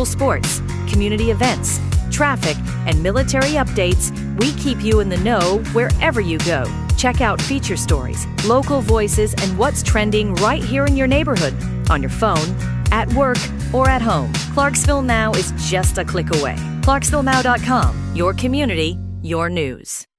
school sports, community events, traffic, and military updates, we keep you in the know wherever you go. Check out feature stories, local voices, and what's trending right here in your neighborhood, on your phone, at work, or at home. Clarksville Now is just a click away. ClarksvilleNow.com, your community, your news.